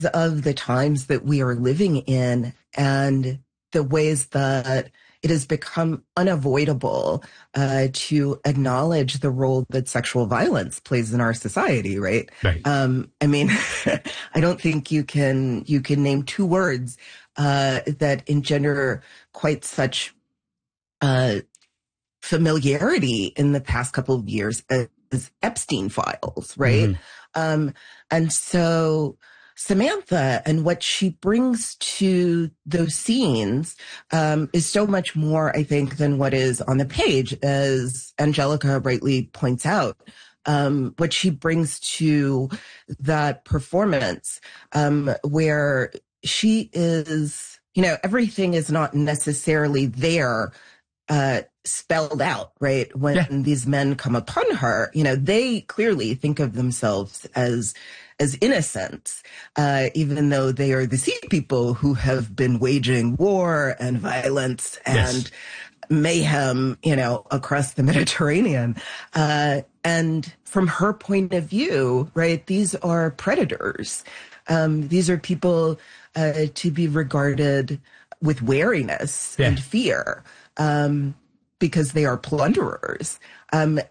of the times that we are living in and the ways that it has become unavoidable to acknowledge the role that sexual violence plays in our society, right? Right. I mean, I don't think you can name two words that engender quite such familiarity in the past couple of years as Epstein files, right? And so Samantha and what she brings to those scenes is so much more, I think, than what is on the page, as Angelica rightly points out. What she brings to that performance, where she is, everything is not necessarily there spelled out, right? When these men come upon her, they clearly think of themselves as innocent, even though they are the sea people who have been waging war and violence and mayhem, across the Mediterranean. And from her point of view, right, these are predators. These are people to be regarded with wariness and fear. Because they are plunderers. And,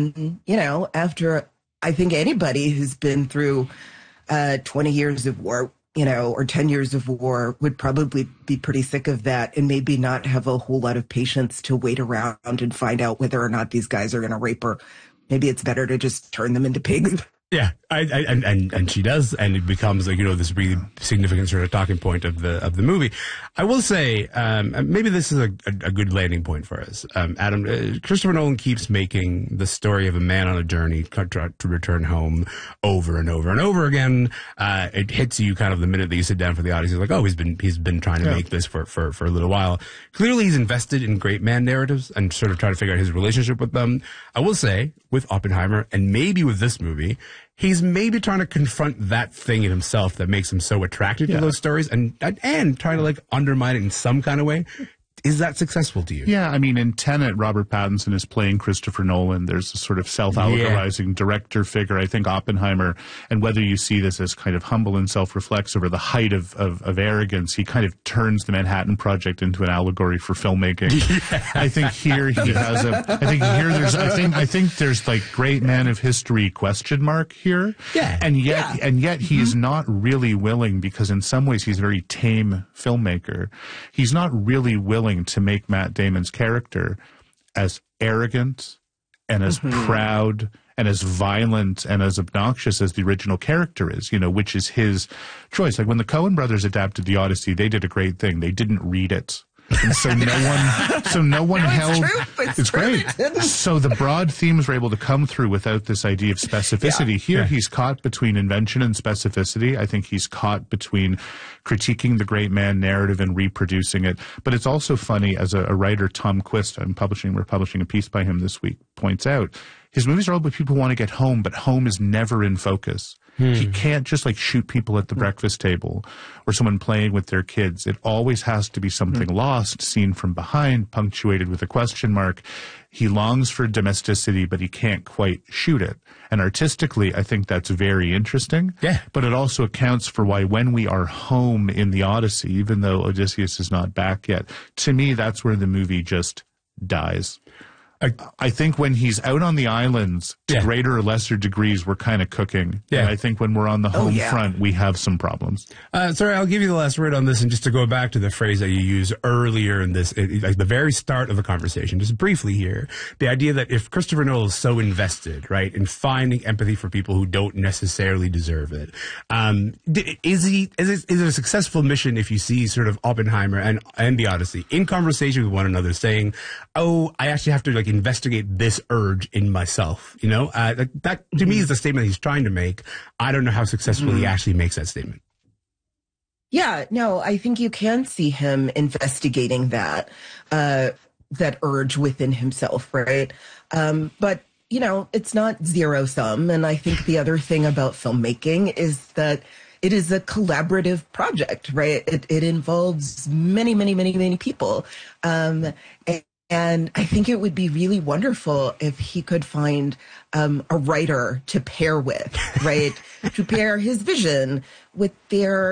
after, I think anybody who's been through 20 years of war, or 10 years of war would probably be pretty sick of that and maybe not have a whole lot of patience to wait around and find out whether or not these guys are going to rape her. Maybe it's better to just turn them into pigs. Yeah, and she does, and it becomes like this really significant sort of talking point of the movie. I will say, maybe this is a good landing point for us, Adam. Christopher Nolan keeps making the story of a man on a journey to return home over and over and over again. It hits you kind of the minute that you sit down for the audience. He's like, oh, he's been trying to make this for a little while. Clearly, he's invested in great man narratives and sort of trying to figure out his relationship with them. I will say, with Oppenheimer and maybe with this movie, he's maybe trying to confront that thing in himself that makes him so attracted to those stories and trying to undermine it in some kind of way. Is that successful to you? Yeah, I mean, in Tenet, Robert Pattinson is playing Christopher Nolan. There's a sort of self-allegorizing director figure. I think Oppenheimer, and whether you see this as kind of humble and self-reflexive or the height of arrogance, he kind of turns the Manhattan Project into an allegory for filmmaking. I think here he has I think there's like great man of history question mark here. Yeah. And yet he is not really willing, because in some ways he's a very tame filmmaker. He's not really willing to make Matt Damon's character as arrogant and as proud and as violent and as obnoxious as the original character is, which is his choice. Like when the Coen brothers adapted The Odyssey, they did a great thing. They didn't read it. And so no one held. It's great. So the broad themes were able to come through without this idea of specificity. Here, he's caught between invention and specificity. I think he's caught between critiquing the great man narrative and reproducing it. But it's also funny, as a writer, Tom Quist, we're publishing a piece by him this week, points out, his movies are all about people who want to get home, but home is never in focus. He can't just shoot people at the breakfast table or someone playing with their kids. It always has to be something lost, seen from behind, punctuated with a question mark. He longs for domesticity, but he can't quite shoot it. And artistically, I think that's very interesting. Yeah. But it also accounts for why when we are home in the Odyssey, even though Odysseus is not back yet, to me, that's where the movie just dies. I think when he's out on the islands, to greater or lesser degrees, we're kind of cooking. Yeah. And I think when we're on the home front, we have some problems. Sorry, I'll give you the last word on this. And just to go back to the phrase that you used earlier in this, like the very start of the conversation, just briefly here, the idea that if Christopher Nolan is so invested, right, in finding empathy for people who don't necessarily deserve it, is it a successful mission if you see sort of Oppenheimer and The Odyssey in conversation with one another saying, oh, I actually have to investigate this urge in myself, that to me is the statement he's trying to make. I don't know how successfully he actually makes that statement. Yeah, no, I think you can see him investigating that urge within himself, right? But it's not zero sum. And I think the other thing about filmmaking is that it is a collaborative project, right? It involves many, many, many, many people. And I think it would be really wonderful if he could find a writer to pair with, right? To pair his vision with their